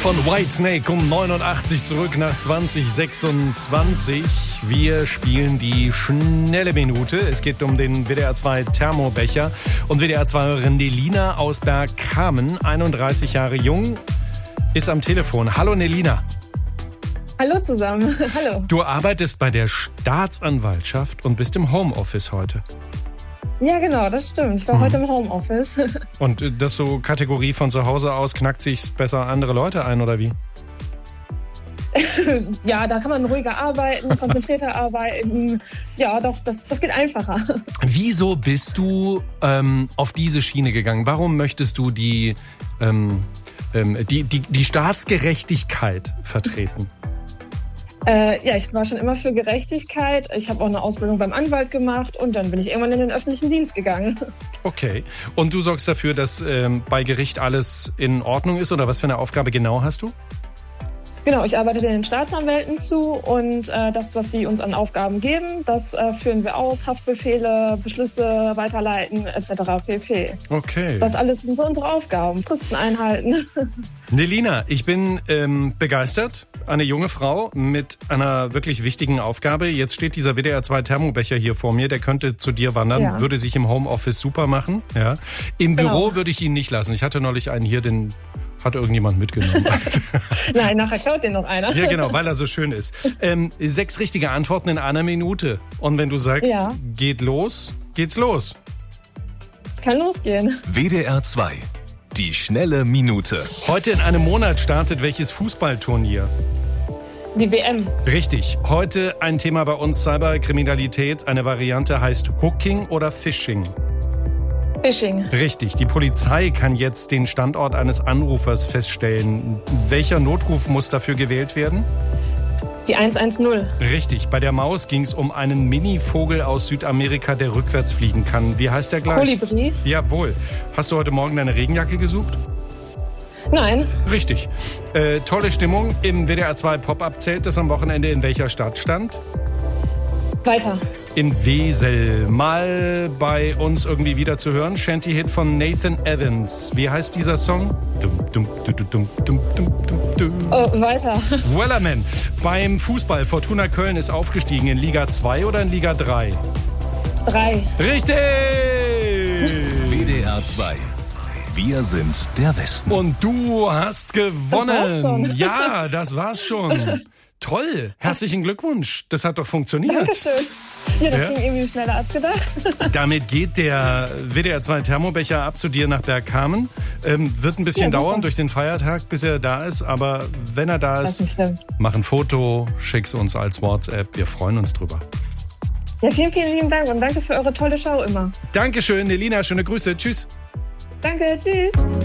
Von Whitesnake um 89 zurück nach 2026. Wir spielen die schnelle Minute. Es geht um den WDR 2 Thermobecher. Und WDR 2-Hörerin Nelina aus Bergkamen, 31 Jahre jung, ist am Telefon. Hallo Nelina. Hallo zusammen. Hallo. Du arbeitest bei der Staatsanwaltschaft und bist im Homeoffice heute. Ja, genau, das stimmt. Ich war heute im Homeoffice. Und das so Kategorie von zu Hause aus, knackt sich's besser andere Leute ein, oder wie? Ja, da kann man ruhiger arbeiten, konzentrierter arbeiten. Ja, doch, das geht einfacher. Wieso bist du auf diese Schiene gegangen? Warum möchtest du die Staatsgerechtigkeit vertreten? Ja, ich war schon immer für Gerechtigkeit. Ich habe auch eine Ausbildung beim Anwalt gemacht und dann bin ich irgendwann in den öffentlichen Dienst gegangen. Okay. Und du sorgst dafür, dass bei Gericht alles in Ordnung ist, oder was für eine Aufgabe genau hast du? Genau, ich arbeite den Staatsanwälten zu und das, was die uns an Aufgaben geben, das führen wir aus. Haftbefehle, Beschlüsse weiterleiten etc. pp. Okay. Das alles sind so unsere Aufgaben. Fristen einhalten. Nelina, ich bin begeistert. Eine junge Frau mit einer wirklich wichtigen Aufgabe. Jetzt steht dieser WDR 2 Thermobecher hier vor mir. Der könnte zu dir wandern, Ja. würde sich im Homeoffice super machen. Ja. Im Büro würde ich ihn nicht lassen. Ich hatte neulich einen hier, den hat irgendjemand mitgenommen. Nein, nachher klaut den noch einer. Ja, genau, weil er so schön ist. 6 richtige Antworten in einer Minute. Und wenn du sagst, Ja. geht los, geht's los. Es kann losgehen. WDR 2. Die schnelle Minute. Heute in einem Monat startet welches Fußballturnier? Die WM. Richtig. Heute ein Thema bei uns, Cyberkriminalität. Eine Variante heißt Hooking oder Phishing. Phishing. Richtig. Die Polizei kann jetzt den Standort eines Anrufers feststellen. Welcher Notruf muss dafür gewählt werden? Die 110. Richtig. Bei der Maus ging es um einen Mini-Vogel aus Südamerika, der rückwärts fliegen kann. Wie heißt der gleich? Kolibri. Jawohl. Hast du heute Morgen deine Regenjacke gesucht? Nein. Richtig. Tolle Stimmung im WDR 2 Pop-Up-Zelt, das am Wochenende in welcher Stadt stand? Weiter. In Wesel. Mal bei uns irgendwie wieder zu hören. Shanty-Hit von Nathan Evans. Wie heißt dieser Song? Oh, weiter. Wellerman. Beim Fußball. Fortuna Köln ist aufgestiegen in Liga 2 oder in Liga 3? 3. Richtig! WDR 2. Wir sind der Westen. Und du hast gewonnen. Das war's schon. Ja, das war's schon. Toll. Herzlichen Glückwunsch. Das hat doch funktioniert. Dankeschön. Ja, das Ja. ging irgendwie schneller als gedacht. Damit geht der WDR 2 Thermobecher ab zu dir nach Bergkamen. Wird ein bisschen Ja, super. dauern durch den Feiertag, bis er da ist. Aber wenn er da Das ist, ist nicht schlimm. mach ein Foto, schick's uns als WhatsApp. Wir freuen uns drüber. Ja, vielen, vielen lieben Dank und danke für eure tolle Show immer. Dankeschön, Nelina. Schöne Grüße. Tschüss. Danke, tschüss.